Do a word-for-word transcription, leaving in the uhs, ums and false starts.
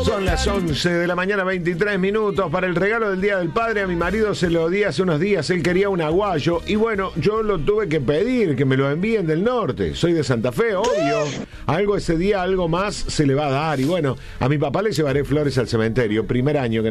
Son las once de la mañana, veintitrés minutos. Para el regalo del Día del Padre, a mi marido se lo di hace unos días. Él quería un aguayo y bueno, yo lo tuve que pedir, que me lo envíen del norte. Soy de Santa Fe, obvio. Algo ese día, algo más se le va a dar. Y bueno, a mi papá le llevaré flores al cementerio. Primer año que